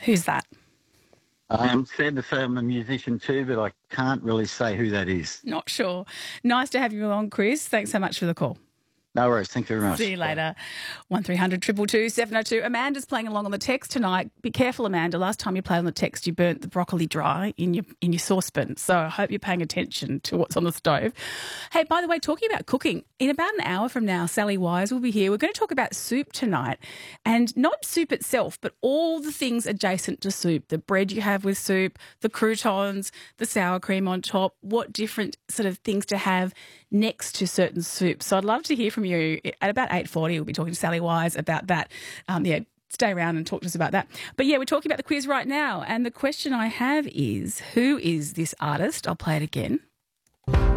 Who's that? Sad to say I'm a musician too, but I can't really say who that is. Not sure. Nice to have you along, Chris. Thanks so much for the call. No worries. Thank you very much. See you later. 1300 222 702. Amanda's playing along on the text tonight. Be careful, Amanda. Last time you played on the text, you burnt the broccoli dry in your saucepan. So I hope you're paying attention to what's on the stove. Hey, by the way, talking about cooking, in about an hour from now, Sally Wise will be here. We're going to talk about soup tonight, and not soup itself, but all the things adjacent to soup. The bread you have with soup, the croutons, the sour cream on top, what different sort of things to have next to certain soups. So I'd love to hear from you. At about 8:40, we'll be talking to Sally Wise about that. Stay around and talk to us about that. But yeah, we're talking about the quiz right now. And the question I have is, who is this artist? I'll play it again.